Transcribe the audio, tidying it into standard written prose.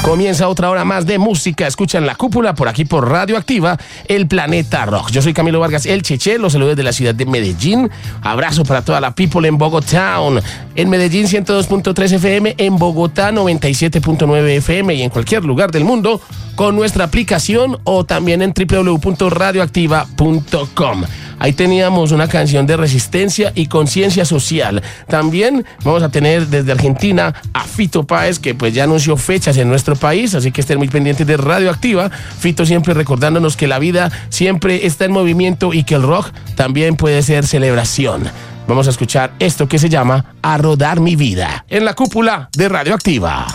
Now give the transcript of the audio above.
Comienza otra hora más de música. Escuchan La Cúpula por aquí por Radio Activa, el Planeta Rock. Yo soy Camilo Vargas, el Cheche. Los saludos desde la ciudad de Medellín. Abrazo para toda la people en Bogotá. En Medellín 102.3 FM, en Bogotá 97.9 FM y en cualquier lugar del mundo con nuestra aplicación o también en www.radioactiva.com. Ahí teníamos una canción de resistencia y conciencia social. También vamos a tener desde Argentina a Fito Páez, que pues ya anunció fechas en nuestro país, así que estén muy pendientes de Radioactiva. Fito siempre recordándonos que la vida siempre está en movimiento y que el rock también puede ser celebración. Vamos a escuchar esto que se llama A Rodar Mi Vida en La Cúpula de Radioactiva.